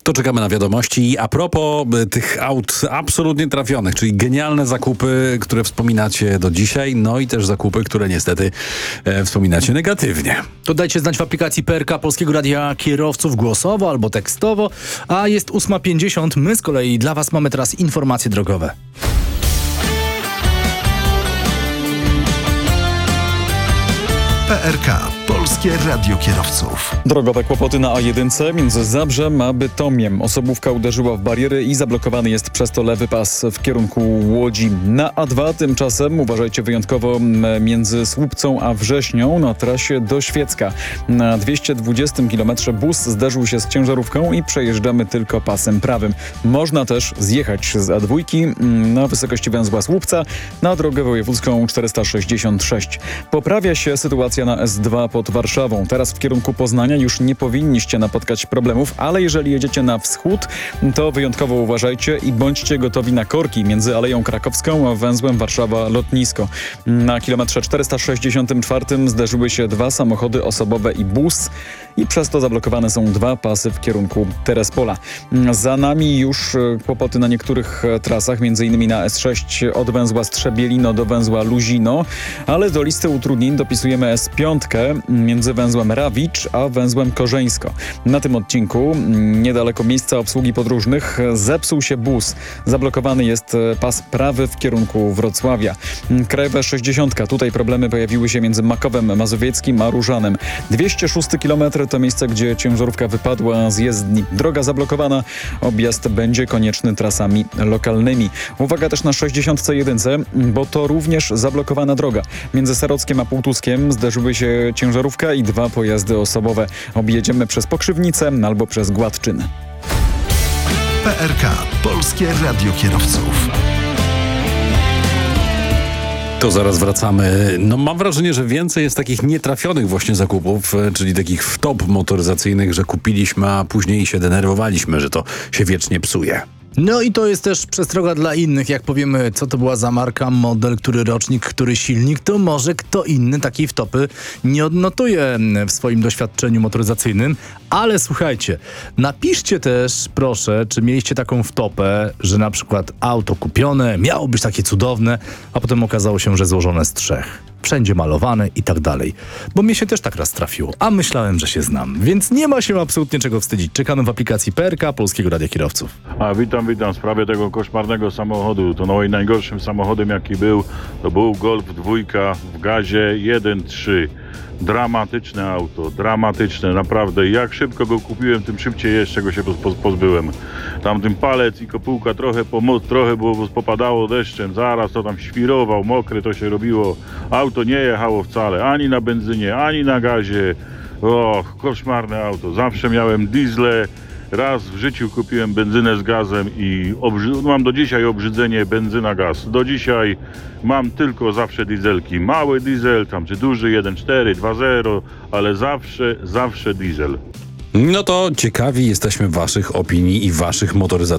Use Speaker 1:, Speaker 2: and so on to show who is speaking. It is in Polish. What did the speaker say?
Speaker 1: To czekamy na wiadomości. A propos tych aut absolutnie trafionych, czyli genialne zakupy, które wspominacie do dzisiaj, no i też zakupy, które niestety wspominacie negatywnie.
Speaker 2: To dajcie znać w aplikacji PRK Polskiego Radia Kierowców głosowo albo tekstowo, a jest 8:50. My z kolei dla Was mamy teraz informacje drogowe.
Speaker 3: PRK Polskie Radio Kierowców.
Speaker 4: Drogowe kłopoty na A1 między Zabrzem a Bytomiem. Osobówka uderzyła w bariery i zablokowany jest przez to lewy pas w kierunku Łodzi. Na A2 tymczasem uważajcie wyjątkowo między Słupcą a Wrześnią na trasie do Świecka. Na 220 km bus zderzył się z ciężarówką i przejeżdżamy tylko pasem prawym. Można też zjechać z A2 na wysokości węzła Słupca na drogę wojewódzką 466. Poprawia się sytuacja na S2 pod Warszawą. Teraz w kierunku Poznania już nie powinniście napotkać problemów, ale jeżeli jedziecie na wschód, to wyjątkowo uważajcie i bądźcie gotowi na korki między Aleją Krakowską a węzłem Warszawa-Lotnisko. Na kilometrze 464 zderzyły się dwa samochody osobowe i bus i przez to zablokowane są dwa pasy w kierunku Terespola. Za nami już kłopoty na niektórych trasach, m.in. na S6 od węzła Strzebielino do węzła Luzino, ale do listy utrudnień dopisujemy S5 między węzłem Rawicz a węzłem Korzeńsko. Na tym odcinku, niedaleko miejsca obsługi podróżnych, zepsuł się bus. Zablokowany jest pas prawy w kierunku Wrocławia. Krajowe 60. Tutaj problemy pojawiły się między Makowem Mazowieckim a Różanem. 206 km to miejsce, gdzie ciężarówka wypadła z jezdni. Droga zablokowana. Objazd będzie konieczny trasami lokalnymi. Uwaga też na 61, bo to również zablokowana droga. Między Serockiem a Półtuskiem zderzyły się ciężarówka i dwa pojazdy osobowe. Objedziemy przez Pokrzywnicę albo przez Gładczyn.
Speaker 3: PRK Polskie Radio Kierowców.
Speaker 1: To zaraz wracamy. No mam wrażenie, że więcej jest takich nietrafionych właśnie zakupów, czyli takich wtop motoryzacyjnych, że kupiliśmy, a później się denerwowaliśmy, że to się wiecznie psuje.
Speaker 2: No i to jest też przestroga dla innych. Jak powiemy, co to była za marka, model, który rocznik, który silnik, to może kto inny takiej wtopy nie odnotuje w swoim doświadczeniu motoryzacyjnym. Ale słuchajcie, napiszcie też, proszę, czy mieliście taką wtopę, że na przykład auto kupione, miało być takie cudowne, a potem okazało się, że złożone z trzech. Wszędzie malowane i tak dalej. Bo mnie się też tak raz trafiło, a myślałem, że się znam. Więc nie ma się absolutnie czego wstydzić. Czekamy w aplikacji PRK Polskiego Radia Kierowców.
Speaker 5: Witam. W sprawie tego koszmarnego samochodu. To najgorszym samochodem, jaki był, to był Golf 2 w gazie 1.3. Dramatyczne auto, dramatyczne, naprawdę. Jak szybko go kupiłem, tym szybciej jeszcze go się pozbyłem. Tam ten palec i kopułka trochę było, popadało deszczem, zaraz to tam świrował, mokre to się robiło. Auto nie jechało wcale, ani na benzynie, ani na gazie. Koszmarne auto. Zawsze miałem diesle. Raz w życiu kupiłem benzynę z gazem i mam do dzisiaj obrzydzenie benzyna-gaz. Do dzisiaj mam tylko zawsze dieselki. Mały diesel, tam czy duży 1.4, 2.0, ale zawsze diesel.
Speaker 1: No to ciekawi jesteśmy waszych opinii i waszych motoryzacji.